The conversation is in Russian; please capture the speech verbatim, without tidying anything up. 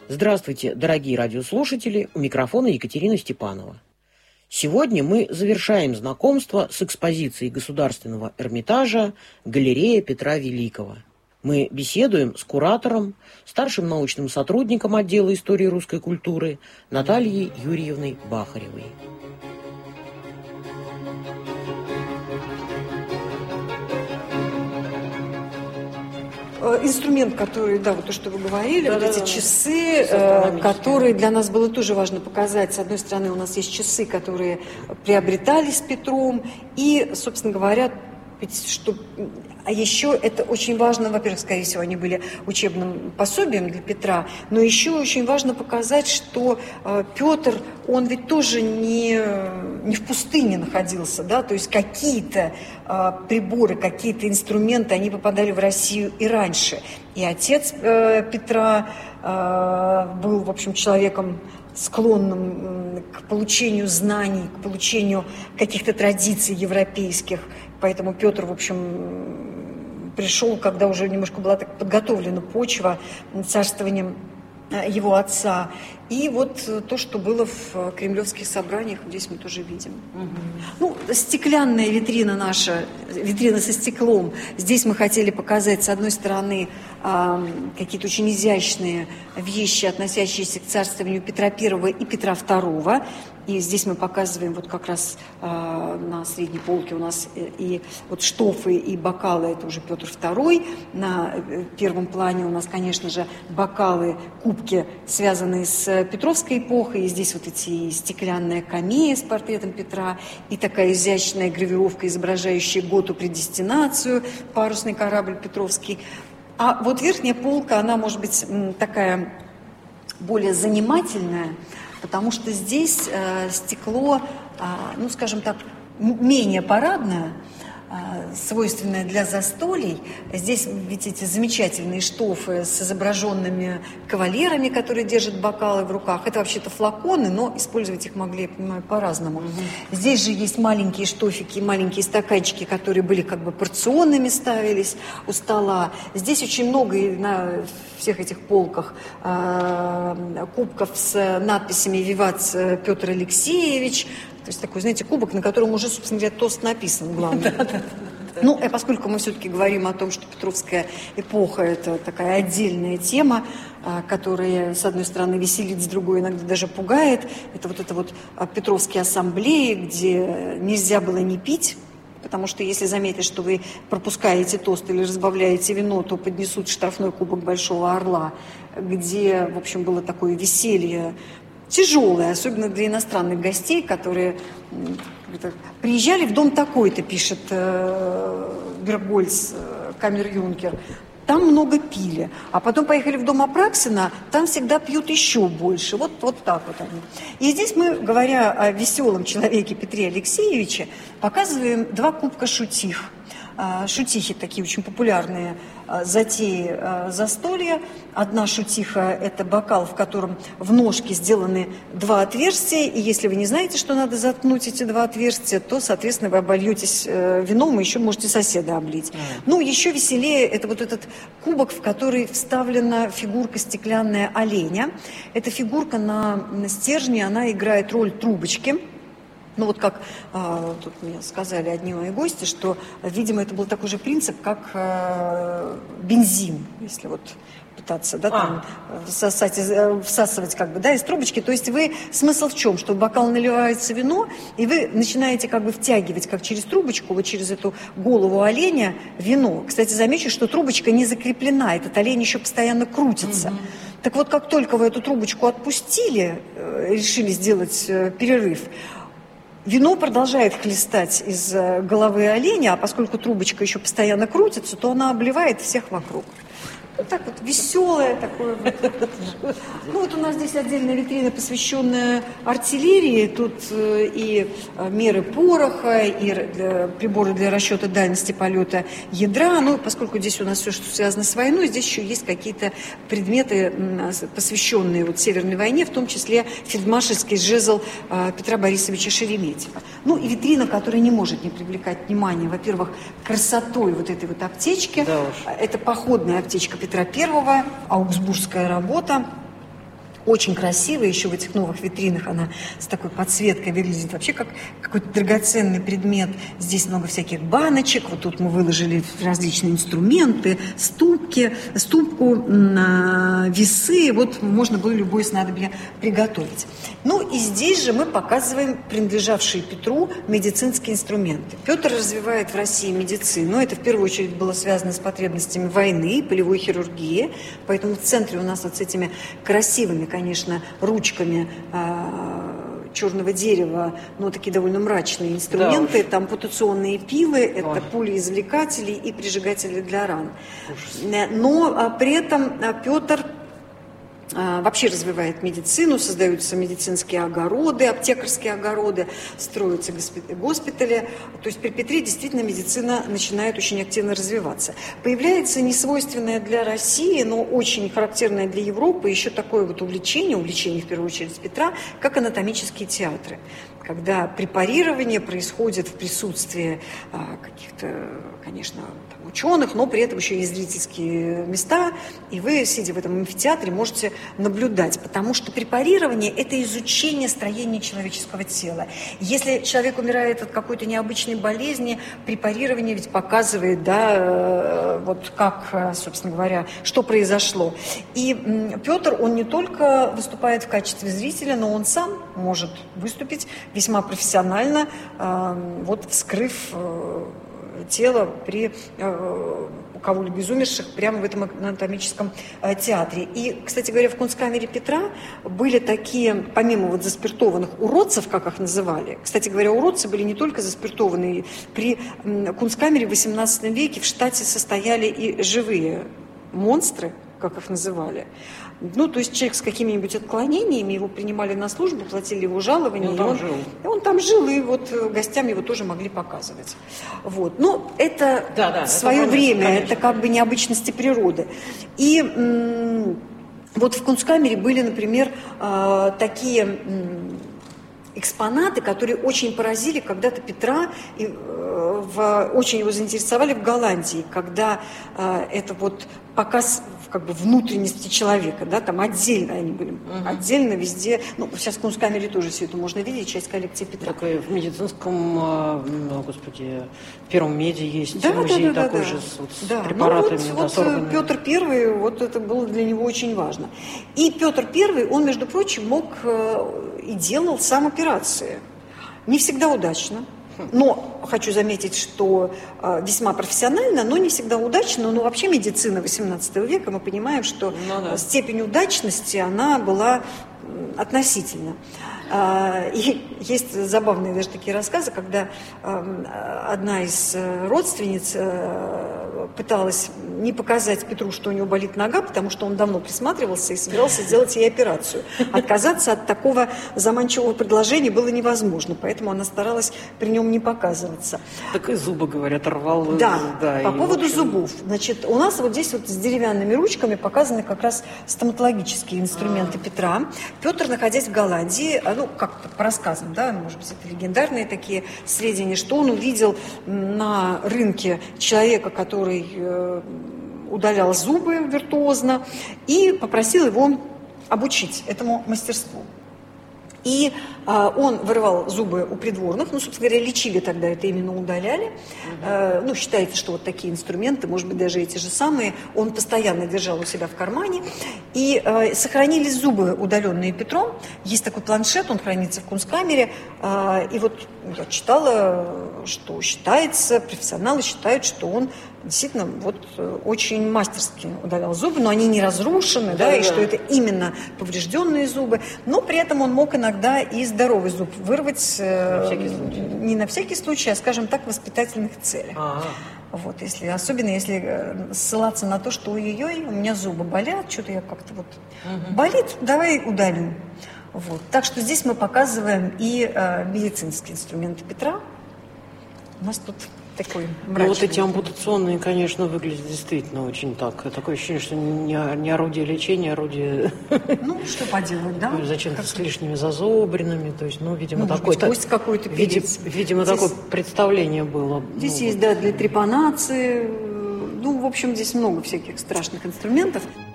Здравствуйте, дорогие радиослушатели, у микрофона Екатерина Степанова. Сегодня мы завершаем знакомство с экспозицией Государственного Эрмитажа «Галерея Петра Великого». Мы беседуем с куратором, старшим научным сотрудником отдела истории русской культуры Натальей Юрьевной Бахаревой. Инструмент, который, да, вот то, что вы говорили, да, вот да, эти да, часы, э, которые для нас было тоже важно показать. С одной стороны, у нас есть часы, которые приобретались Петром, и, собственно говоря, что... А еще это очень важно, во-первых, скорее всего, они были учебным пособием для Петра, но еще очень важно показать, что э, Петр, он ведь тоже не, не в пустыне находился, да, то есть какие-то э, приборы, какие-то инструменты, они попадали в Россию и раньше. И отец э, Петра э, был, в общем, человеком, склонным к получению знаний, к получению каких-то традиций европейских. Поэтому Петр, в общем, пришел, когда уже немножко была так подготовлена почва царствованием его отца. И вот то, что было в кремлевских собраниях, здесь мы тоже видим. Угу. Ну, стеклянная витрина наша, витрина со стеклом. Здесь мы хотели показать, с одной стороны, какие-то очень изящные вещи, относящиеся к царствованию Петра Первого и Петра Второго. И здесь мы показываем вот как раз э, на средней полке у нас и, и вот штофы и бокалы, это уже Петр Второй. На первом плане у нас, конечно же, бокалы, кубки, связанные с Петровской эпохой. И здесь вот эти стеклянная камея с портретом Петра и такая изящная гравировка, изображающая готу предестинацию, парусный корабль Петровский. А вот верхняя полка, она может быть такая более занимательная, потому что здесь э, стекло, э, ну, скажем так, менее парадное, э, свойственное для застолий. Здесь ведь эти замечательные штофы с изображенными кавалерами, которые держат бокалы в руках. Это вообще-то флаконы, но использовать их могли, я понимаю, по-разному. Mm-hmm. Здесь же есть маленькие штофики, маленькие стаканчики, которые были как бы порционными, ставились у стола. Здесь очень много на всех этих полках э, кубков с надписями «Виват Петр Алексеевич». То есть такой, знаете, кубок, на котором уже, собственно говоря, тост написан, главное. Ну, а поскольку мы все-таки говорим о том, что Петровская эпоха – это такая отдельная тема, которая, с одной стороны, веселит, с другой иногда даже пугает, это вот это вот Петровские ассамблеи, где нельзя было не пить, потому что если заметят, что вы пропускаете тост или разбавляете вино, то поднесут штрафной кубок Большого Орла, где, в общем, было такое веселье тяжелое, особенно для иностранных гостей, которые приезжали в дом такой-то, пишет э, Бергольц, э, камер-юнкер. Там много пили. А потом поехали в дом Апраксина, там всегда пьют еще больше. Вот, вот так вот они. И здесь мы, говоря о веселом человеке Петре Алексеевиче, показываем два кубка шутих. Шутихи такие очень популярные затеи застолья. Одна шутиха – это бокал, в котором в ножке сделаны два отверстия, и если вы не знаете, что надо заткнуть эти два отверстия, то, соответственно, вы обольетесь вином, и еще можете соседа облить. Mm. Ну, еще веселее – это вот этот кубок, в который вставлена фигурка стеклянная оленя. Эта фигурка на, на стержне, она играет роль трубочки. Ну вот как а, тут мне сказали одни мои гости, что, видимо, это был такой же принцип, как а, бензин, если вот пытаться, да, там, а. всосать, всасывать как бы, да, из трубочки. То есть вы, смысл в чем? Что в бокал наливается вино, и вы начинаете как бы втягивать, как через трубочку, вот через эту голову оленя вино. Кстати, замечу, что трубочка не закреплена, этот олень еще постоянно крутится. Угу. Так вот, как только вы эту трубочку отпустили, решили сделать перерыв, вино продолжает хлестать из головы оленя, а поскольку трубочка еще постоянно крутится, то она обливает всех вокруг. Вот так вот веселое такое. Ну вот у нас здесь отдельная витрина, посвященная артиллерии. Тут и меры пороха, и приборы для расчета дальности полета ядра. Ну, поскольку здесь у нас все, что связано с войной, здесь еще есть какие-то предметы, посвященные вот Северной войне, в том числе фельдмаршальский жезл Петра Борисовича Шереметьева. Ну и витрина, которая не может не привлекать внимание, во-первых, красотой вот этой вот аптечки. Да уж. Это походная аптечка Петра Первого, аугсбургская работа. очень красивая, еще в этих новых витринах она с такой подсветкой выглядит вообще как какой-то драгоценный предмет. Здесь много всяких баночек, вот тут мы выложили различные инструменты, ступки, ступку, весы, вот можно было любое снадобье приготовить. Ну и здесь же мы показываем принадлежавшие Петру медицинские инструменты. Петр развивает в России медицину, это в первую очередь было связано с потребностями войны, полевой хирургии, поэтому в центре у нас вот с этими красивыми, конечно, ручками э, черного дерева, но такие довольно мрачные инструменты, да, это ампутационные пилы, это Ой. пулеизвлекатели и прижигатели для ран. Ужас. Но а, при этом а, Петр вообще развивает медицину, создаются медицинские огороды, аптекарские огороды, строятся госпитали. То есть при Петре действительно медицина начинает очень активно развиваться. Появляется несвойственное для России, но очень характерное для Европы еще такое вот увлечение, увлечение в первую очередь Петра, как анатомические театры. Когда препарирование происходит в присутствии а, каких-то, конечно, там, ученых, но при этом еще и зрительские места, и вы, сидя в этом амфитеатре, можете наблюдать, потому что препарирование – это изучение строения человеческого тела. Если человек умирает от какой-то необычной болезни, препарирование ведь показывает, да, вот как, собственно говоря, что произошло. И Петр, он не только выступает в качестве зрителя, но он сам может выступить весьма профессионально, вот вскрыв тело при у кого-либо из умерших прямо в этом анатомическом театре. И, кстати говоря, в кунсткамере Петра были такие, помимо вот заспиртованных уродцев, как их называли, кстати говоря, уродцы были не только заспиртованные. При кунсткамере в восемнадцатом веке в штате состояли и живые монстры, как их называли. Ну, то есть человек с какими-нибудь отклонениями, его принимали на службу, платили его жалование, и он, и он, и он там жил, и вот гостям его тоже могли показывать. Вот. Но это да, да, в свое это время, конечно. Это как бы необычности природы. И м- вот в кунсткамере были, например, э- такие... М- экспонаты, которые очень поразили когда-то Петра и э, в, очень его заинтересовали в Голландии, когда э, это вот показ как бы внутренности человека, да, там отдельно они были, uh-huh. отдельно везде, ну, сейчас в кунсткамере тоже все это можно видеть, часть коллекции Петра. Так и в медицинском, ну, господи, в Первом меди есть да, музей да, да, такой да, же да. с, вот, да. с препаратами. Ну, да, вот, с вот Петр Первый, вот это было для него очень важно. И Петр Первый, он, между прочим, мог и делал сам операции. Не всегда удачно. Но хочу заметить, что э, весьма профессионально, но не всегда удачно. Но вообще медицина восемнадцатого века, мы понимаем, что ну, да. степень удачности, она была относительно. Э, и есть забавные даже такие рассказы, когда э, одна из родственниц э, пыталась не показать Петру, что у него болит нога, потому что он давно присматривался и собирался сделать ей операцию. Отказаться от такого заманчивого предложения было невозможно, поэтому она старалась при нем не показываться. Так и зубы, говорят, рвал. Да, да по поводу общем... зубов. Значит, у нас вот здесь вот с деревянными ручками показаны как раз стоматологические инструменты А-а-а. Петра. Петр, находясь в Голландии, ну, как по рассказам, да, может быть, это легендарные такие сведения, что он увидел на рынке человека, который э, удалял зубы виртуозно, и попросил его обучить этому мастерству. И а, он вырывал зубы у придворных, ну, собственно говоря, лечили тогда, это именно удаляли. Угу. А, ну, считается, что вот такие инструменты, может быть, даже эти же самые, он постоянно держал у себя в кармане. И а, сохранились зубы, удаленные Петром. Есть такой планшет, он хранится в кунсткамере. А, и вот я читала, что считается, профессионалы считают, что он действительно вот очень мастерски удалял зубы, но они не разрушены, да, да, и да. что это именно поврежденные зубы, но при этом он мог иногда и здоровый зуб вырвать, на всякий случай. Не на всякий случай, а, скажем так, в воспитательных целях. А-а. Вот, если, особенно если ссылаться на то, что ой-ой-ой, у меня зубы болят, что-то я как-то вот угу. болит, давай удалю. Вот. Так что здесь мы показываем и э, медицинские инструменты Петра. У нас тут такой мрачный. Ну, вот эти ампутационные, конечно, выглядят действительно очень так. Такое ощущение, что не, не орудие лечения, орудие... Ну, что поделать, да? Зачем-то с лишними зазубринами. То есть, ну, видимо, ну, такое... Кость какой-то видимо, видимо здесь, такое представление было. Здесь ну, есть, вот. да, для трепанации. Ну, в общем, здесь много всяких страшных инструментов.